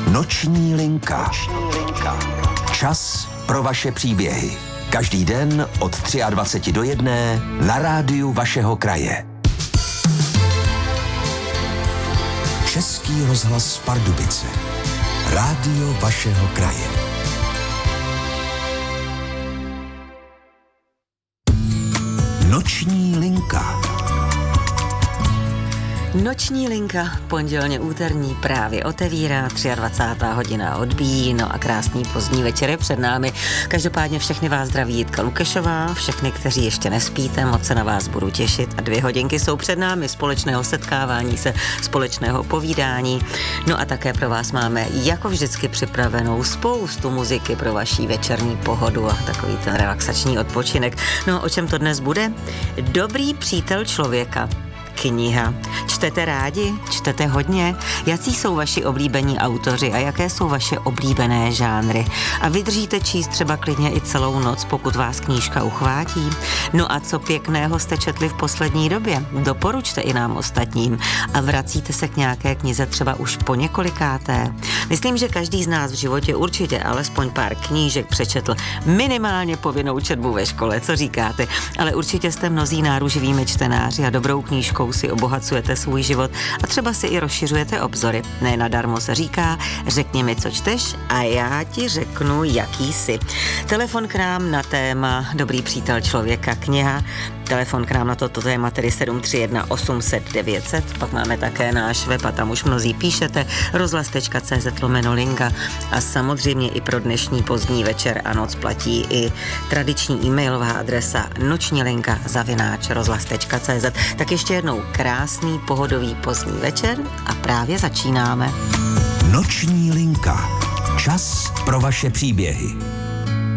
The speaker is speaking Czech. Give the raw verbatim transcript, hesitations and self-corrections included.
Noční linka. Noční linka. Čas pro vaše příběhy. Každý den od dvacet tři do jedné na rádiu vašeho kraje. Český rozhlas Pardubice. Rádio vašeho kraje. Noční linka. Noční linka, pondělně úterní, právě otevírá, dvacátá třetí hodina odbíjí, no a krásný pozdní večer je před námi. Každopádně všechny vás zdraví Jitka Lukešová, všechny, kteří ještě nespíte, moc se na vás budu těšit a dvě hodinky jsou před námi společného setkávání se, společného povídání. No a také pro vás máme jako vždycky připravenou spoustu muziky pro vaší večerní pohodu a takový ten relaxační odpočinek. No o čem to dnes bude? Dobrý přítel člověka. Kniha. Čtete rádi? Čtete hodně? Jací jsou vaši oblíbení autoři a jaké jsou vaše oblíbené žánry? A vydržíte číst třeba klidně i celou noc, pokud vás knížka uchvátí? No a co pěkného jste četli v poslední době? Doporučte i nám ostatním. A vracíte se k nějaké knize třeba už po několikáté? Myslím, že každý z nás v životě určitě alespoň pár knížek přečetl. Minimálně povinnou četbu ve škole, co říkáte? Ale určitě jste mnozí náruživými čtenáři a dobrou knížkou si obohacujete svůj život a třeba si i rozšiřujete obzory. Ne nadarmo se říká, řekni mi, co čteš a já ti řeknu, jaký jsi. Telefon k nám na téma Dobrý přítel člověka, kniha. Telefon k nám na toto téma tedy sedm tři jedna osm set devět set. Pak máme také náš web a tam už mnozí píšete rozhlas tečka cé zet lomeno linka a samozřejmě i pro dnešní pozdní večer a noc platí i tradiční e-mailová adresa nočnilinka zavináč rozhlas tečka cé zet. Tak ještě jednou krásný pohodový pozdní večer a právě začínáme. Noční linka. Čas pro vaše příběhy.